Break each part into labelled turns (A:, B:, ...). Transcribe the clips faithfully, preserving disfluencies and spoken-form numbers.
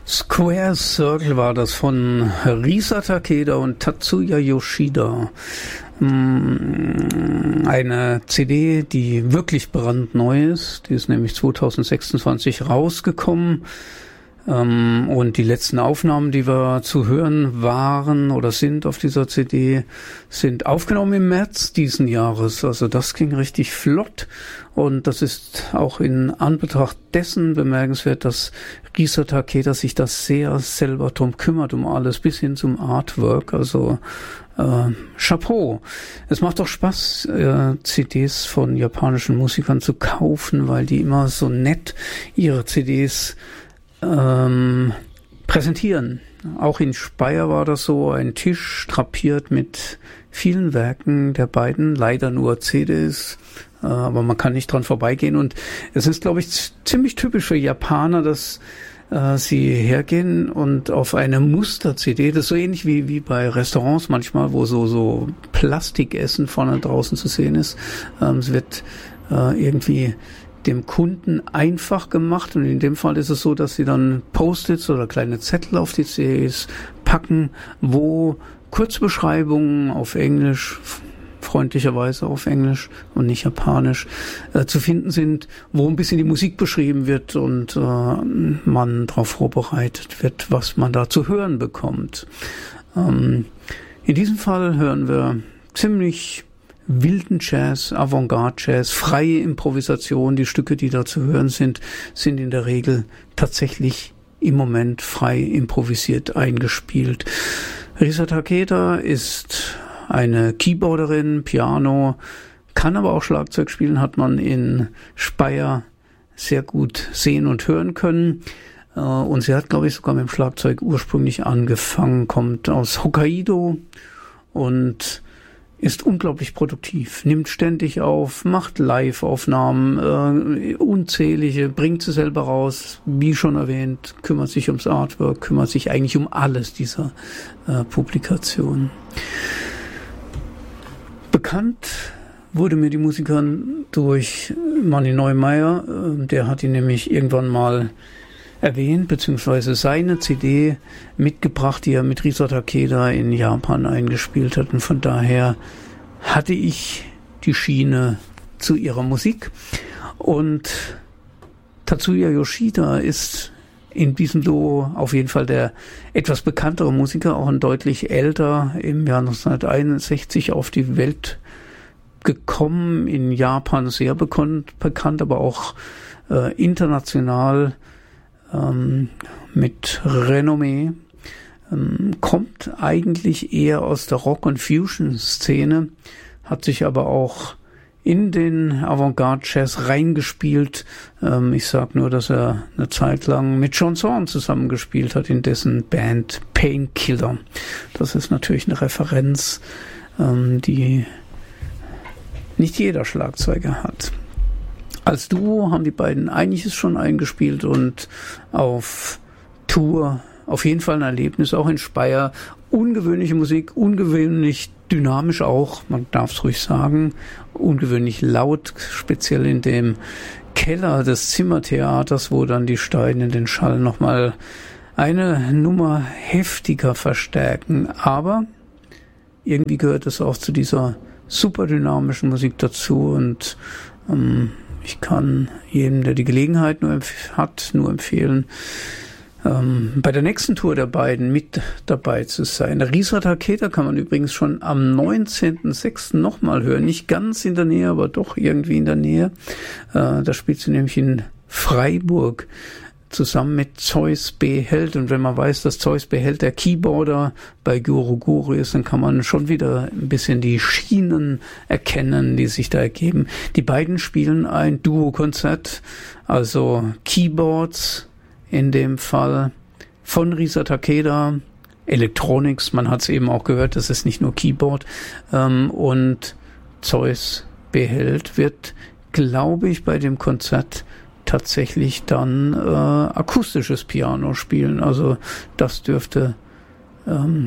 A: Square Circle war das von Risa Takeda und Tatsuya Yoshida. Eine C D, die wirklich brandneu ist. Die ist nämlich zwanzig sechsundzwanzig rausgekommen. Und die letzten Aufnahmen, die wir zu hören waren oder sind auf dieser C D, sind aufgenommen im März diesen Jahres. Also das ging richtig flott. Und das ist auch in Anbetracht dessen bemerkenswert, dass Risa Takeda sich das sehr selber drum kümmert, um alles bis hin zum Artwork. Also äh, Chapeau. Es macht doch Spaß, äh, C Ds von japanischen Musikern zu kaufen, weil die immer so nett ihre C Ds ähm, präsentieren. Auch in Speyer war das so, ein Tisch drapiert mit vielen Werken der beiden, leider nur C Ds, äh, aber man kann nicht dran vorbeigehen. Und es ist, glaube ich, ziemlich typisch für Japaner, dass äh, sie hergehen und auf eine Muster-C D, das ist so ähnlich wie, wie bei Restaurants manchmal, wo so, so Plastikessen vorne draußen zu sehen ist. Ähm, es wird äh, irgendwie dem Kunden einfach gemacht, und in dem Fall ist es so, dass sie dann Post-its oder kleine Zettel auf die C Ds packen, wo Kurzbeschreibungen auf Englisch, freundlicherweise auf Englisch und nicht Japanisch, äh, zu finden sind, wo ein bisschen die Musik beschrieben wird und äh, man darauf vorbereitet wird, was man da zu hören bekommt. Ähm, in diesem Fall hören wir ziemlich wilden Jazz, Avantgarde-Jazz, freie Improvisation. Die Stücke, die da zu hören sind, sind in der Regel tatsächlich im Moment frei improvisiert eingespielt. Risa Takeda ist eine Keyboarderin, Piano, kann aber auch Schlagzeug spielen, hat man in Speyer sehr gut sehen und hören können. Und sie hat, glaube ich, sogar mit dem Schlagzeug ursprünglich angefangen, kommt aus Hokkaido und ist unglaublich produktiv, nimmt ständig auf, macht Live-Aufnahmen, äh, unzählige, bringt sie selber raus, wie schon erwähnt, kümmert sich ums Artwork, kümmert sich eigentlich um alles dieser äh, Publikation. Bekannt wurde mir die Musikerin durch Manny Neumeier, äh, der hat ihn nämlich irgendwann mal erwähnt, beziehungsweise seine C D mitgebracht, die er mit Risa Takeda in Japan eingespielt hat. Und von daher hatte ich die Schiene zu ihrer Musik. Und Tatsuya Yoshida ist in diesem Duo auf jeden Fall der etwas bekanntere Musiker, auch ein deutlich älter, im Jahr neunzehnhunderteinundsechzig auf die Welt gekommen, in Japan sehr bekannt, bekannt aber auch äh, international Ähm, mit Renommee, ähm, kommt eigentlich eher aus der Rock- und Fusion-Szene, hat sich aber auch in den Avantgarde-Jazz reingespielt. Ähm, ich sag nur, dass er eine Zeit lang mit John Zorn zusammengespielt hat, in dessen Band Painkiller. Das ist natürlich eine Referenz, ähm, die nicht jeder Schlagzeuger hat. Als Duo haben die beiden einiges schon eingespielt und auf Tour auf jeden Fall ein Erlebnis, auch in Speyer. Ungewöhnliche Musik, ungewöhnlich dynamisch auch, man darf es ruhig sagen, ungewöhnlich laut, speziell in dem Keller des Zimmertheaters, wo dann die Steine den Schall nochmal eine Nummer heftiger verstärken. Aber irgendwie gehört es auch zu dieser super dynamischen Musik dazu, und ähm, ich kann jedem, der die Gelegenheit nur empf- hat, nur empfehlen, ähm, bei der nächsten Tour der beiden mit dabei zu sein. Risa Takeda kann man übrigens schon am neunzehnten sechsten nochmal hören. Nicht ganz in der Nähe, aber doch irgendwie in der Nähe. Äh, da spielt sie nämlich in Freiburg zusammen mit Zeus B. Held. Und wenn man weiß, dass Zeus B. Held der Keyboarder bei Guru Guru ist, dann kann man schon wieder ein bisschen die Schienen erkennen, die sich da ergeben. Die beiden spielen ein Duo-Konzert, also Keyboards in dem Fall von Risa Takeda, Electronics, man hat es eben auch gehört, das ist nicht nur Keyboard, ähm, und Zeus B. Held wird, glaube ich, bei dem Konzert tatsächlich dann äh, akustisches Piano spielen. Also das dürfte ähm,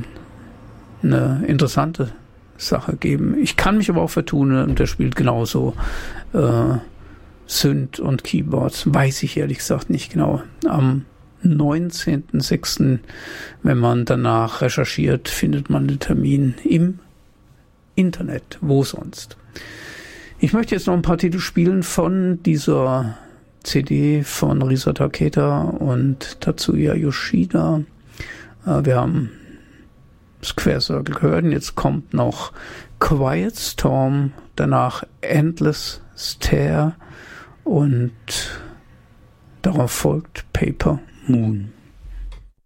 A: eine interessante Sache geben. Ich kann mich aber auch vertun, und der spielt genauso äh, Synth und Keyboards. Weiß ich ehrlich gesagt nicht genau. Am neunzehnten sechsten Wenn man danach recherchiert, findet man den Termin im Internet. Wo sonst? Ich möchte jetzt noch ein paar Titel spielen von dieser C D von Risa Takeda und Tatsuya Yoshida. Wir haben Square Circle gehört und jetzt kommt noch Quiet Storm, danach Endless Stare und darauf folgt Paper Moon.